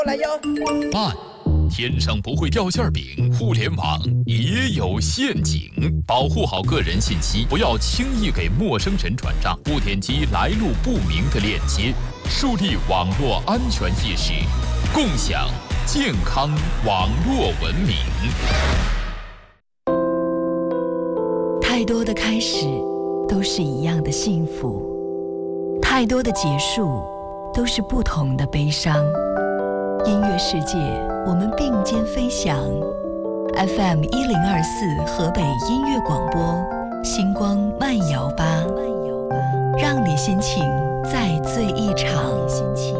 来哟。 慢，天上不会掉馅饼，互联网也有陷阱。保护好个人信息，不要轻易给陌生人转账，不点击来路不明的链接，树立网络安全意识，共享健康网络文明。 太多的开始都是一样的幸福，太多的结束都是不同的悲伤。音乐世界，我们并肩飞翔。FM 1024河北音乐广播，星光慢摇吧，让你心情再醉一场。